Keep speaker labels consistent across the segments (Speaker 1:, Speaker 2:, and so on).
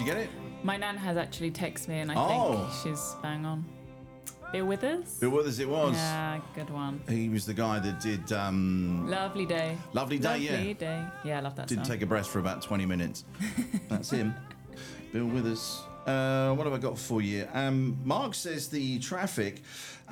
Speaker 1: you get it?
Speaker 2: My nan has actually texted me, and I think she's bang on. Bill Withers?
Speaker 1: Bill Withers it was.
Speaker 2: Yeah, good one.
Speaker 1: He was the guy that did...
Speaker 2: Lovely Day.
Speaker 1: Lovely Day, yeah.
Speaker 2: Lovely Day. Yeah, I love that
Speaker 1: Didn't
Speaker 2: song.
Speaker 1: take a breath for about 20 minutes. That's him. Bill Withers. What have I got for you? Mark says the traffic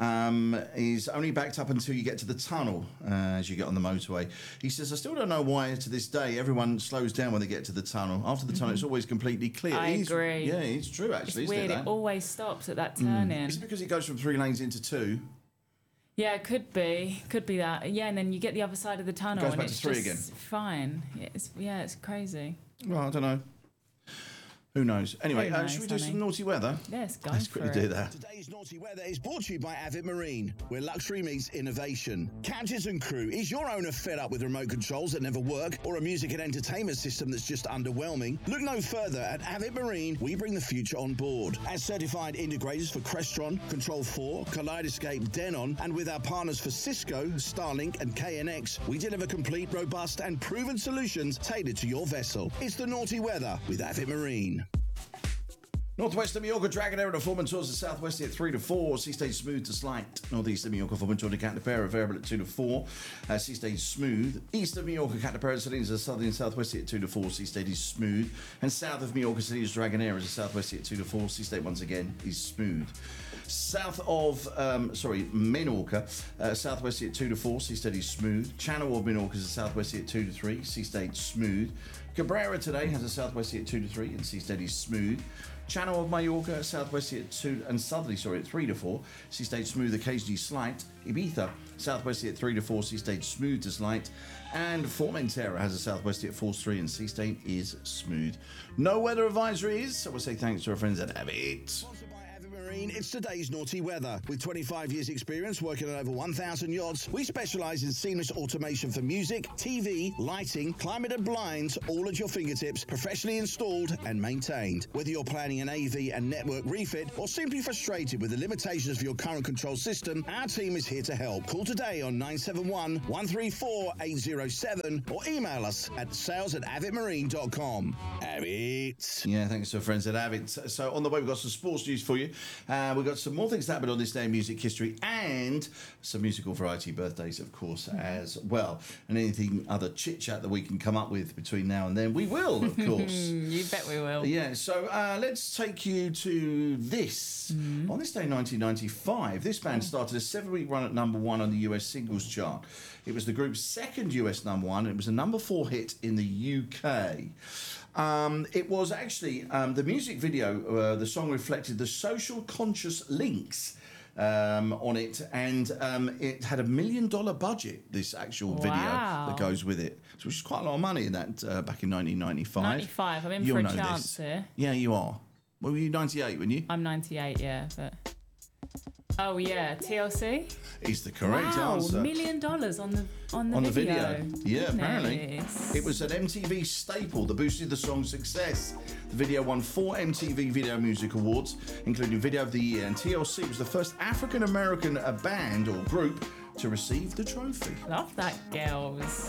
Speaker 1: is only backed up until you get to the tunnel as you get on the motorway. He says, I still don't know why to this day everyone slows down when they get to the tunnel. After the tunnel, it's always completely clear.
Speaker 2: I agree.
Speaker 1: Yeah, it's true, actually.
Speaker 2: It's weird. It always stops at that turn-in.
Speaker 1: Is it because it goes from 3 lanes into 2?
Speaker 2: Yeah, it could be. Could be that. Yeah, and then you get the other side of the tunnel
Speaker 1: Goes
Speaker 2: and
Speaker 1: back
Speaker 2: it's
Speaker 1: to 3
Speaker 2: just
Speaker 1: again.
Speaker 2: fine. It's crazy.
Speaker 1: Well, I don't know. Who knows? Anyway,
Speaker 2: Who knows,
Speaker 1: should we do
Speaker 2: honey?
Speaker 1: some naughty weather?
Speaker 2: Yes, go
Speaker 1: Let's
Speaker 2: for
Speaker 1: quickly
Speaker 2: it.
Speaker 1: do that.
Speaker 3: Today's Naughty Weather is brought to you by Avid Marine, where luxury meets innovation. Captains and crew, is your owner fed up with remote controls that never work or a music and entertainment system that's just underwhelming? Look no further. At Avid Marine, we bring the future on board. As certified integrators for Crestron, Control 4, Kaleidoscape, Denon, and with our partners for Cisco, Starlink, and KNX, we deliver complete, robust, and proven solutions tailored to your vessel. It's the Naughty Weather with Avid Marine.
Speaker 1: Northwest of Mallorca, Dragonair and Foreman towards the southwest at 3 to 4. Sea stage smooth to slight. Northeast of Mallorca, Foreman towards the Cantapera, variable at 2 to 4. Sea stage smooth. East of Mallorca, Cantapera, Salinas, a southerly and southwest at 2 to 4. Sea stage is smooth. And south of Mallorca, Salinas, Dragonair is a southwest at 2 to 4. Sea state once again is smooth. South of, Menorca, southwest at 2 to 4. Sea state is smooth. Channel of Menorca is a southwest at 2 to 3. Sea state smooth. Cabrera today has a southwest at 2 to 3 and sea steady smooth. Channel of Mallorca, southwest at 2 and southerly, at 3 to 4. Sea stage smooth, occasionally slight. Ibiza, southwest at 3 to 4, sea stage smooth to slight. And Formentera has a southwest at 4-3 and sea state is smooth. No weather advisories, so we'll say thanks to our friends at Avid.
Speaker 3: Sponsored by Avid Marine, it's today's Naughty Weather. With 25 years experience working on over 1,000 yachts, we specialise in seamless automation for music, TV, lighting, climate and blinds, all at your fingertips, professionally installed and maintained. Whether you're planning an AV and network refit or simply frustrated with the limitations of your current control system, our team is here to help. Call today on 971 134 807 or email us at sales@avidmarine.com. Avid.
Speaker 1: Yeah, thanks to our friends at Avid. So on the way, we've got some sports news for you. We've got some more things that happened on this day in music history and some musical variety birthdays, of course, as well. And anything other chit-chat that we can come up with between now and then, we will, of course.
Speaker 2: You bet we will.
Speaker 1: Yeah, so let's take you to this. On this day, 1995, this band started a 7-week run at number 1 on the US singles chart. It was the group's second US number 1, and it was a number 4 hit in the UK. It was actually the music video, the song reflected the social conscious links on it, and it had $1 million budget, this actual video that goes with it, so which is quite a lot of money in that back in 1995.
Speaker 2: 95, I'm in
Speaker 1: You'll
Speaker 2: for a
Speaker 1: know
Speaker 2: chance
Speaker 1: this.
Speaker 2: here.
Speaker 1: Yeah, you are. Well, were you 98, weren't you?
Speaker 2: I'm 98, yeah, but... Oh, yeah, TLC?
Speaker 1: Is the correct
Speaker 2: Wow,
Speaker 1: answer.
Speaker 2: $1 million on the video.
Speaker 1: Yeah, apparently.
Speaker 2: Goodness.
Speaker 1: It was an MTV staple that boosted the song's success. The video won 4 MTV Video Music Awards, including Video of the Year, and TLC was the first African-American band or group to receive the trophy.
Speaker 2: Love that, girls.